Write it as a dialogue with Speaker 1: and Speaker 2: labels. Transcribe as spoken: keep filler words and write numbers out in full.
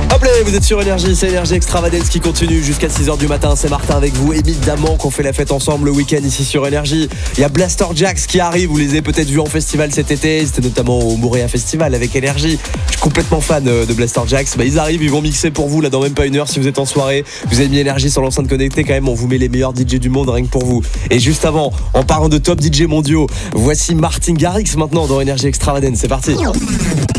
Speaker 1: Hop là, vous êtes sur Énergie, c'est Énergie Extravagance qui continue jusqu'à six heures du matin. C'est Martin avec vous, évidemment qu'on fait la fête ensemble le week-end ici sur Énergie. Il y a Blaster Jacks qui arrive, vous les avez peut-être vus en festival cet été. C'était notamment au Montréal Festival avec Énergie. Je suis complètement fan de Blaster Jacks. Bah, ils arrivent, ils vont mixer pour vous là dans même pas une heure. Si vous êtes en soirée, vous avez mis Énergie sur l'enceinte connectée, quand même on vous met les meilleurs D J du monde rien que pour vous. Et juste avant, en parlant de top D J mondiaux, voici Martin Garrix maintenant dans Énergie Extravagance. C'est parti.